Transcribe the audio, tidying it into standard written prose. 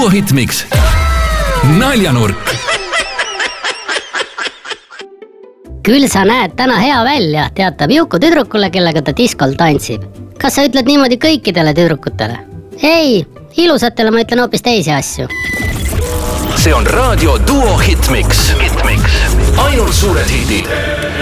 Duo Hitmix. Naljanurk. Küll sa näed täna hea välja, teatab Juku tüdrukule, kellega ta diskol tantsib. Kas sa ütled niimoodi kõikidele tüdrukutele? Ei, ilusatele ma ütlen hoopis teisi asju. See on Raadio Duo Hitmix. Ainult suured hildid.